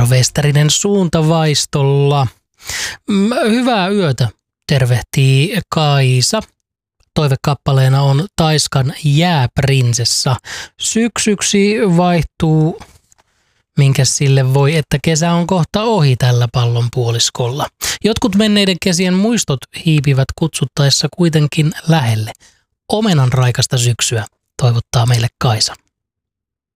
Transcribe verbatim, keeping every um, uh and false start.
Eero Westerinen suuntavaistolla. Hyvää yötä, tervehtii Kaisa. Toivekappaleena on Taiskan Jääprinsessa. Syksyksi vaihtuu, minkä sille voi, että kesä on kohta ohi tällä pallonpuoliskolla. Jotkut menneiden kesien muistot hiipivät kutsuttaessa kuitenkin lähelle. Omenan raikasta syksyä toivottaa meille Kaisa.